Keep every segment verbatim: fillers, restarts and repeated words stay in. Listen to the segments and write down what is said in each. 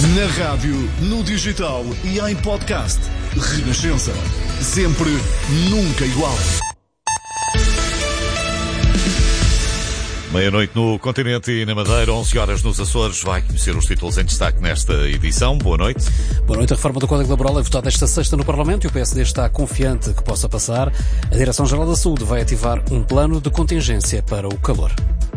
Na rádio, no digital e em podcast. Renascença. Sempre, nunca igual. Meia-noite no continente e na Madeira, onze horas nos Açores. Vai conhecer os títulos em destaque nesta edição. Boa noite. Boa noite. A reforma do Código Laboral é votada esta sexta no Parlamento e o P S D está confiante que possa passar. A Direção-Geral da Saúde vai ativar um plano de contingência para o calor.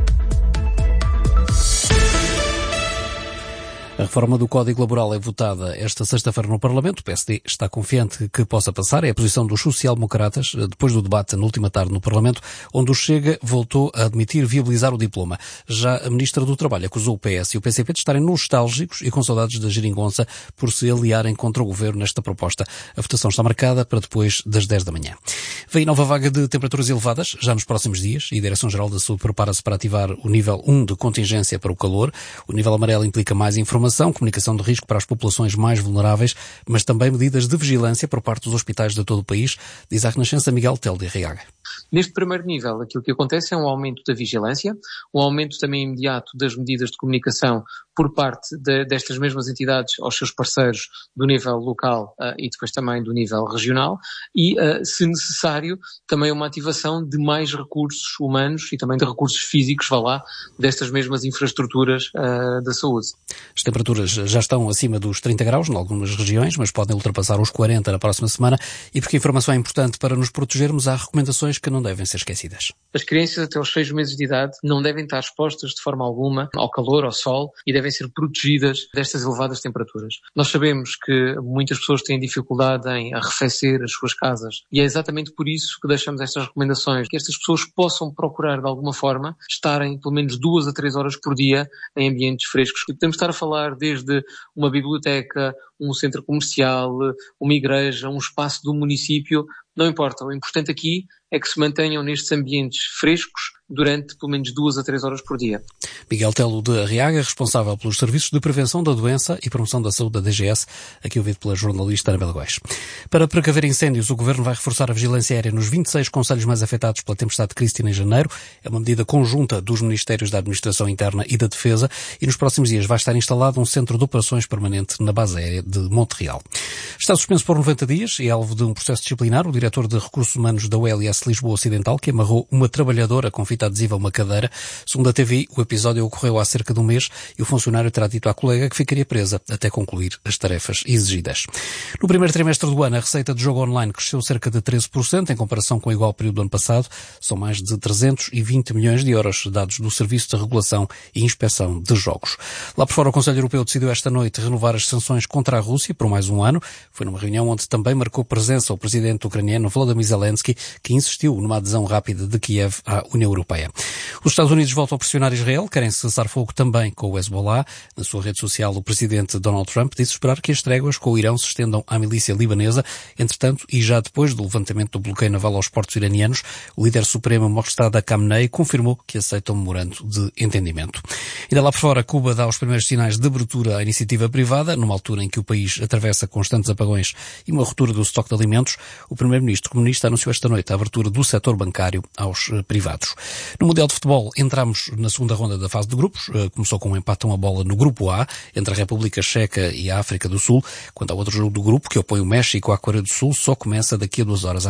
A reforma do Código Laboral é votada esta sexta-feira no Parlamento. O P S D está confiante que possa passar. É a posição dos social-democratas, depois do debate na última tarde no Parlamento, onde o Chega voltou a admitir viabilizar o diploma. Já a Ministra do Trabalho acusou o P S e o P C P de estarem nostálgicos e com saudades da geringonça por se aliarem contra o Governo nesta proposta. A votação está marcada para depois das dez da manhã. Vem nova vaga de temperaturas elevadas já nos próximos dias e a Direção-Geral da Saúde prepara-se para ativar o nível um de contingência para o calor. O nível amarelo implica mais informação, comunicação de risco para as populações mais vulneráveis, mas também medidas de vigilância por parte dos hospitais de todo o país, diz a Renascença Miguel Telo de Arriaga. Neste primeiro nível, aquilo que acontece é um aumento da vigilância, um aumento também imediato das medidas de comunicação por parte de, destas mesmas entidades aos seus parceiros do nível local uh, e depois também do nível regional e, uh, se necessário, também uma ativação de mais recursos humanos e também de recursos físicos, vá lá, destas mesmas infraestruturas uh, da saúde. As temperaturas já estão acima dos trinta graus em algumas regiões, mas podem ultrapassar os quarenta na próxima semana e porque a informação é importante para nos protegermos, há recomendações que não devem ser esquecidas. As crianças até aos seis meses de idade não devem estar expostas de forma alguma ao calor, ao sol e devem ser protegidas destas elevadas temperaturas. Nós sabemos que muitas pessoas têm dificuldade em arrefecer as suas casas e é exatamente por isso que deixamos estas recomendações, que estas pessoas possam procurar de alguma forma estarem pelo menos duas a três horas por dia em ambientes frescos. Podemos estar a falar desde uma biblioteca, um centro comercial, uma igreja, um espaço do município, não importa. O importante aqui é que se mantenham nestes ambientes frescos durante pelo menos duas a três horas por dia. Miguel Telo de Arriaga, responsável pelos serviços de prevenção da doença e promoção da saúde da D G S, aqui ouvido pela jornalista Ana Góes. Para precaver incêndios, o Governo vai reforçar a vigilância aérea nos vinte e seis concelhos mais afetados pela tempestade Cristina em janeiro. É uma medida conjunta dos Ministérios da Administração Interna e da Defesa e nos próximos dias vai estar instalado um centro de operações permanente na base aérea de Montreal. Está suspenso por noventa dias e é alvo de um processo disciplinar o diretor de Recursos Humanos da U L S Lisboa Ocidental, que amarrou uma trabalhadora com fita adesiva a uma cadeira. Segundo a T V I, o episódio ocorreu há cerca de um mês e o funcionário terá dito à colega que ficaria presa até concluir as tarefas exigidas. No primeiro trimestre do ano, a receita de jogo online cresceu cerca de treze por cento em comparação com o igual período do ano passado. São mais de trezentos e vinte milhões de euros, dados do Serviço de Regulação e Inspeção de Jogos. Lá por fora, o Conselho Europeu decidiu esta noite renovar as sanções contra a Rússia por mais um ano. Foi numa reunião onde também marcou presença o presidente ucraniano Volodymyr Zelensky, que insistiu numa adesão rápida de Kiev à União Europeia. Os Estados Unidos voltam a pressionar Israel, querem cessar fogo também com o Hezbollah. Na sua rede social, o presidente Donald Trump disse esperar que as tréguas com o Irão se estendam à milícia libanesa. Entretanto, e já depois do levantamento do bloqueio naval aos portos iranianos, o líder supremo Mostada Khamenei confirmou que aceita um memorando de entendimento. Ainda lá por fora, Cuba dá os primeiros sinais de abertura à iniciativa privada, numa altura em que o país atravessa constantes apagões e uma ruptura do estoque de alimentos. O primeiro-ministro comunista anunciou esta noite a abertura do setor bancário aos uh, privados. No Mundial de Futebol, entramos na segunda ronda da fase de grupos. Uh, começou com um empate a uma bola no Grupo A, entre a República Checa e a África do Sul. Quanto ao outro jogo do grupo, que opõe o México à Coreia do Sul, só começa daqui a duas horas.